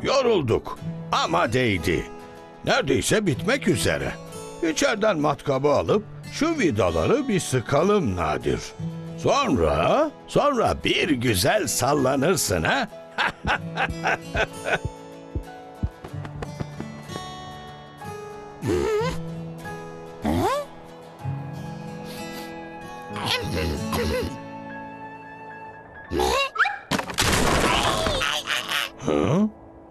Yorulduk ama değdi. Neredeyse bitmek üzere. İçeriden matkabı alıp şu vidaları bir sıkalım Nadir. Sonra bir güzel sallanırsın ha? Hı?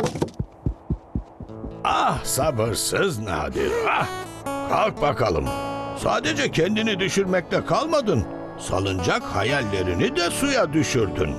Ah sabırsız Nadir, ah! Kalk bakalım. Sadece kendini düşürmekte kalmadın. Salıncak hayallerini de suya düşürdün.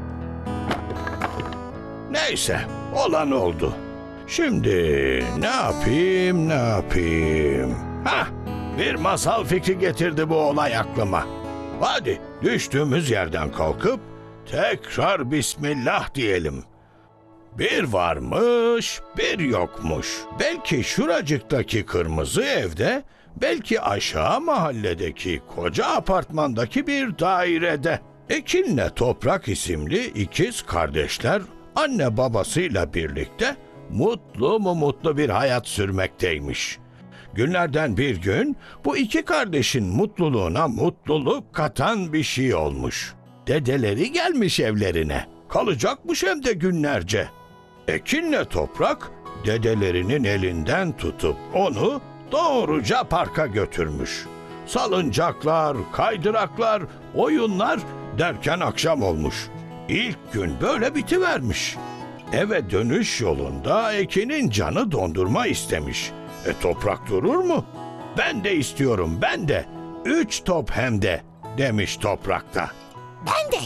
Neyse, olan oldu. Şimdi ne yapayım? Hah, bir masal fikri getirdi bu olay aklıma. Hadi düştüğümüz yerden kalkıp tekrar Bismillah diyelim. Bir varmış, bir yokmuş. Belki şuracıktaki kırmızı evde, belki aşağı mahalledeki koca apartmandaki bir dairede. Ekin'le Toprak isimli ikiz kardeşler anne babasıyla birlikte mutlu bir hayat sürmekteymiş. Günlerden bir gün bu iki kardeşin mutluluğuna mutluluk katan bir şey olmuş. Dedeleri gelmiş evlerine. Kalacakmış hem de günlerce. Ekin'le Toprak dedelerinin elinden tutup onu doğruca parka götürmüş. Salıncaklar, kaydıraklar, oyunlar derken akşam olmuş. İlk gün böyle bitivermiş. Eve dönüş yolunda Ekin'in canı dondurma istemiş. Toprak durur mu? Ben de istiyorum, ben de. 3 top hem de demiş Toprak da. Ben de.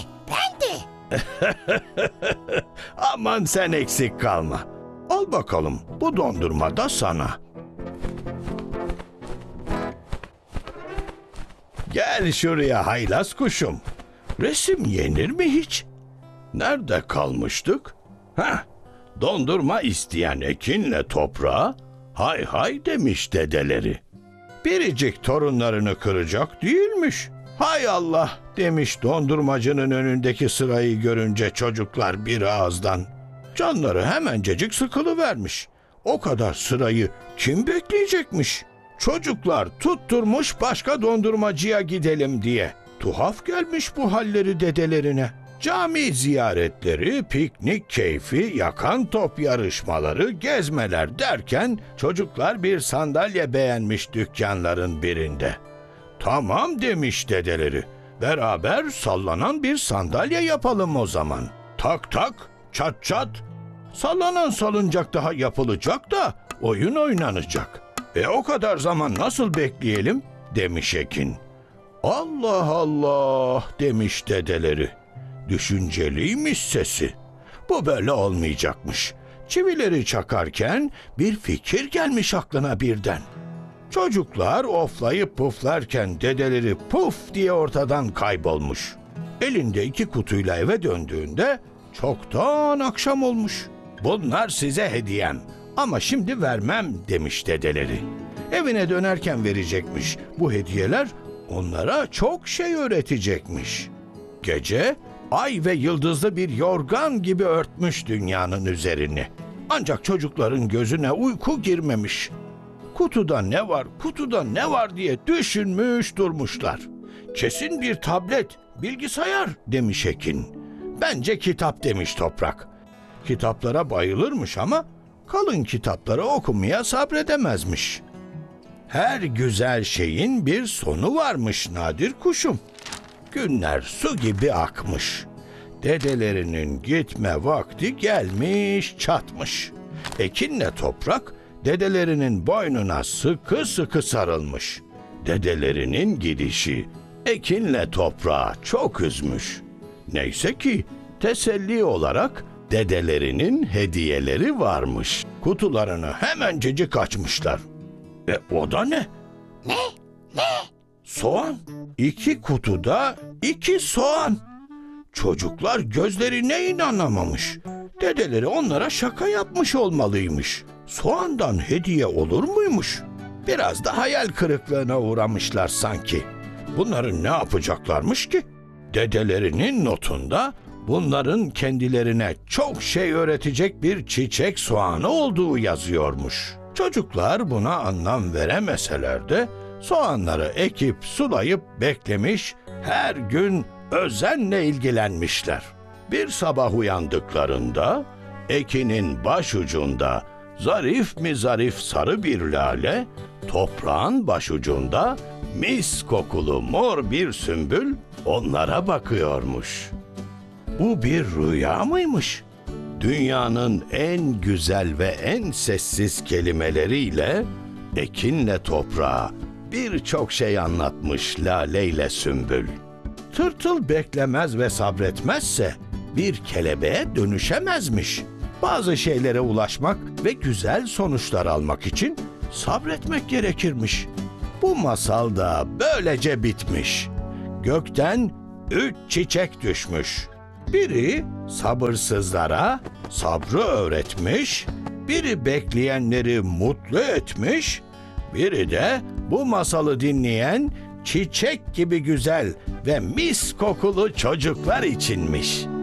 Aman sen eksik kalma. Al bakalım bu dondurma da sana. Gel şuraya haylaz kuşum. Resim yenir mi hiç? Nerede kalmıştık? Dondurma isteyen Ekin'le Toprağa hay hay demiş dedeleri. Biricik torunlarını kıracak değilmiş. Hay Allah demiş dondurmacının önündeki sırayı görünce çocuklar bir ağızdan. Canları hemencecik sıkılıvermiş. O kadar sırayı kim bekleyecekmiş? Çocuklar tutturmuş başka dondurmacıya gidelim diye. Tuhaf gelmiş bu halleri dedelerine. Cami ziyaretleri, piknik keyfi, yakan top yarışmaları, gezmeler derken çocuklar bir sandalye beğenmiş dükkanların birinde. Tamam demiş dedeleri. Beraber sallanan bir sandalye yapalım o zaman. Tak tak, çat çat. Sallanan salıncak daha yapılacak da oyun oynanacak. O kadar zaman nasıl bekleyelim demiş Ekin. Allah Allah demiş dedeleri. Düşünceliymiş sesi. Bu böyle olmayacakmış. Çivileri çakarken bir fikir gelmiş aklına birden. Çocuklar oflayıp puflarken dedeleri puf diye ortadan kaybolmuş. Elinde 2 kutuyla eve döndüğünde çoktan akşam olmuş. Bunlar size hediyem ama şimdi vermem demiş dedeleri. Evine dönerken verecekmiş. Bu hediyeler onlara çok şey öğretecekmiş. Gece ay ve yıldızlı bir yorgan gibi örtmüş dünyanın üzerini. Ancak çocukların gözüne uyku girmemiş. Kutuda ne var diye düşünmüş durmuşlar. Kesin bir tablet, bilgisayar demiş Ekin. Bence kitap demiş Toprak. Kitaplara bayılırmış ama kalın kitapları okumaya sabredemezmiş. Her güzel şeyin bir sonu varmış Nadir kuşum. Günler su gibi akmış. Dedelerinin gitme vakti gelmiş çatmış. Ekinle Toprak dedelerinin boynuna sıkı sıkı sarılmış. Dedelerinin gidişi Ekinle Toprağı çok üzmüş. Neyse ki teselli olarak dedelerinin hediyeleri varmış. Kutularını hemencecik açmışlar. O da ne? Ne? Soğan. 2 kutuda 2 soğan. Çocuklar gözlerine inanamamış. Dedeleri onlara şaka yapmış olmalıymış. Soğandan hediye olur muymuş? Biraz da hayal kırıklığına uğramışlar sanki. Bunları ne yapacaklarmış ki? Dedelerinin notunda bunların kendilerine çok şey öğretecek bir çiçek soğanı olduğu yazıyormuş. Çocuklar buna anlam veremeseler de soğanları ekip sulayıp beklemiş, her gün özenle ilgilenmişler. Bir sabah uyandıklarında ekinin başucunda zarif mi zarif sarı bir lale, toprağın başucunda mis kokulu mor bir sümbül onlara bakıyormuş. Bu bir rüya mıymış? Dünyanın en güzel ve en sessiz kelimeleriyle ekinle toprağa birçok şey anlatmış Lale ile Sümbül. Tırtıl beklemez ve sabretmezse bir kelebeğe dönüşemezmiş. Bazı şeylere ulaşmak ve güzel sonuçlar almak için sabretmek gerekirmiş. Bu masal da böylece bitmiş. Gökten 3 çiçek düşmüş. Biri sabırsızlara sabrı öğretmiş, biri bekleyenleri mutlu etmiş, biri de bu masalı dinleyen çiçek gibi güzel ve mis kokulu çocuklar içinmiş.